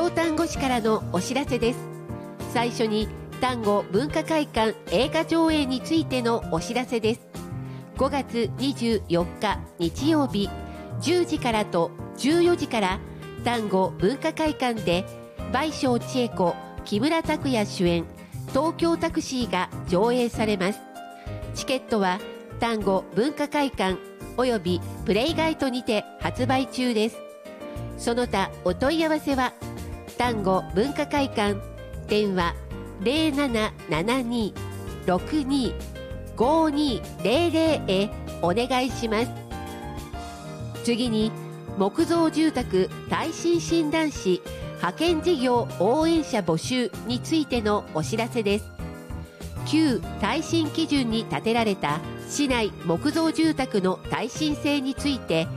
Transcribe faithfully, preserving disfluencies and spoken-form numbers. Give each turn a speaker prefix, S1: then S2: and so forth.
S1: 京丹後市からのお知らせです。最初に丹後文化会館映画上映についてのお知らせです。ごがつにじゅうよっか日曜日じゅうじからとじゅうよじから丹後文化会館で倍賞千恵子、木村拓哉主演東京タクシーが上映されます。チケットは丹後文化会館およびプレイガイトにて発売中です。その他お問い合わせは丹後文化会館電話 ゼロななななに ろくに ごに ゼロゼロ へお願いします。次に木造住宅耐震診断士派遣事業応援者募集についてのお知らせです。旧耐震基準に建てられた市内木造住宅の耐震性について